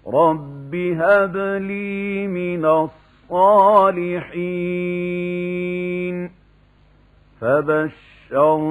رب هب لي من الصالحين فبشرناه، فبشرناه بغلام حليم.